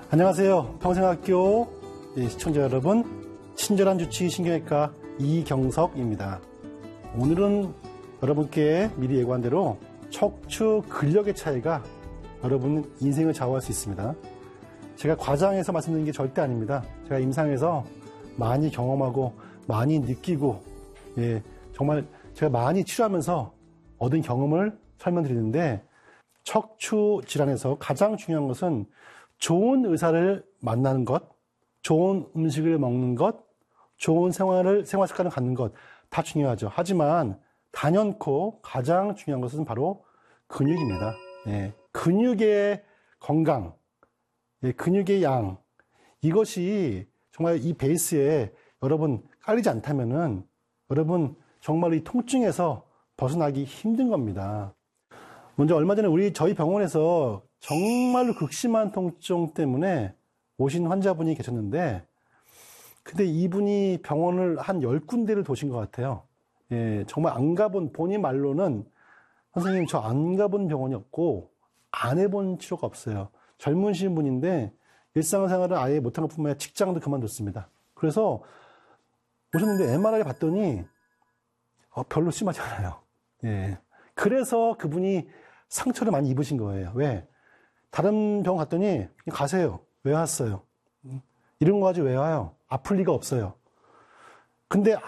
안녕하세요. 평생학교 시청자 여러분, 친절한 주치 신경외과 이경석입니다. 오늘은 여러분께 미리 예고한 대로 척추 근력의 차이가 여러분 인생을 좌우할 수 있습니다. 제가 과장해서 말씀드리는 게 절대 아닙니다. 제가 임상에서 많이 경험하고 많이 느끼고 정말 제가 많이 치료하면서 얻은 경험을 설명드리는데, 척추 질환에서 가장 중요한 것은 좋은 의사를 만나는 것, 좋은 음식을 먹는 것, 좋은 생활 습관을 갖는 것 다 중요하죠. 하지만 단연코 가장 중요한 것은 바로 근육입니다. 근육의 건강, 근육의 양, 이것이 정말 이 베이스에 여러분 깔리지 않다면은 여러분 정말 이 통증에서 벗어나기 힘든 겁니다. 먼저 얼마 전에 저희 병원에서 정말로 극심한 통증 때문에 오신 환자분이 계셨는데, 근데 이분이 병원을 한 10군데를 도신 것 같아요. 정말 안 가본, 본인 말로는 선생님 저 안 가본 병원이 없고 안 해본 치료가 없어요. 젊으신 분인데 일상생활을 아예 못한 것 뿐만 아니라 직장도 그만뒀습니다. 그래서 오셨는데 MRI 봤더니 별로 심하지 않아요. 그래서 그분이 상처를 많이 입으신 거예요. 왜? 다른 병원 갔더니 가세요. 왜 왔어요? 이런 거 가지고 왜 와요? 아플 리가 없어요. 근데